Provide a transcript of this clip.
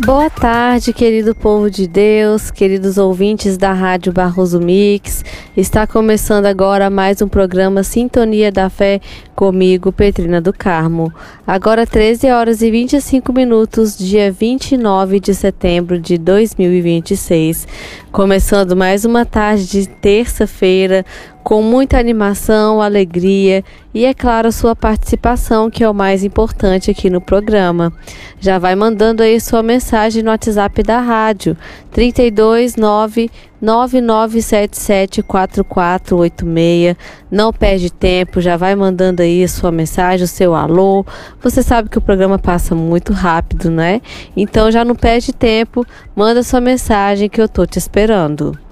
Boa tarde, querido povo de Deus, queridos ouvintes da Rádio Barroso Mix. Está começando agora mais um programa Sintonia da Fé comigo, Petrina do Carmo. Agora 13 horas e 25 minutos, dia 29 de setembro de 2026. Começando mais uma tarde de terça-feira, com muita animação, alegria e, é claro, a sua participação, que é o mais importante aqui no programa. Já vai mandando aí sua mensagem no WhatsApp da rádio, 329-9977-4486. Não perde tempo, já vai mandando aí a sua mensagem, o seu alô. Você sabe que o programa passa muito rápido, né? Então já não perde tempo, manda sua mensagem que eu tô te esperando.